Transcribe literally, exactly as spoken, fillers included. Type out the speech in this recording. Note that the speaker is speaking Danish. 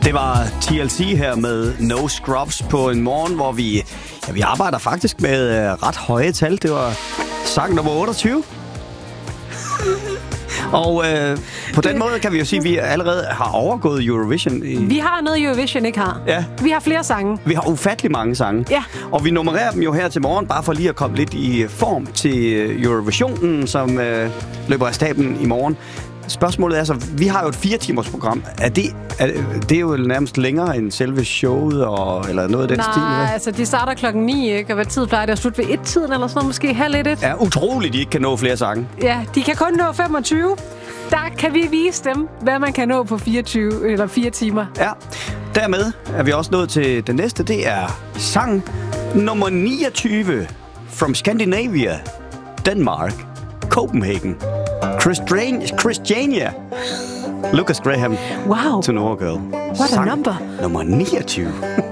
Det var T L C her med No Scrubs på en morgen, hvor vi, ja, vi arbejder faktisk med uh, ret høje tal. Det var sang nummer otteogtyve. Og øh, på den måde kan vi jo sige, at vi allerede har overgået Eurovision. I... Vi har noget, Eurovision ikke har. Ja. Vi har flere sange. Vi har ufattelig mange sange. Ja. Og vi nummererer dem jo her til morgen, bare for lige at komme lidt i form til Eurovisionen, som øh, løber af stablen i morgen. Spørgsmålet er så, vi har jo et fire timers program. Er det, er, det er jo nærmest længere end selve showet, og, eller noget af den Nej, stil? Nej, altså de starter klokken ni, ikke? Og hvad tid plejer det at slutte ved et-tiden, eller sådan noget, måske halv et, et? Ja, utroligt, de ikke kan nå flere sange. Ja, de kan kun nå femogtyve. Der kan vi vise dem, hvad man kan nå på fireogtyve eller fire timer. Ja, dermed er vi også nået til den næste. Det er sang nummer niogtyve from Scandinavia, Denmark, Copenhagen. Christiania. Lucas Graham. Wow. To Know a Girl. What sang a number. nummer niogtyve.